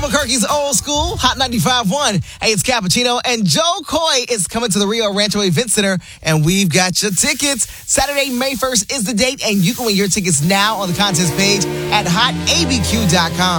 Albuquerque's old school, Hot 95.1. Hey, it's Cappuccino, and Joe Coy is coming to the Rio Rancho Event Center, and we've got your tickets. Saturday, May 1st is the date, and you can win your tickets now on the contest page at hotabq.com.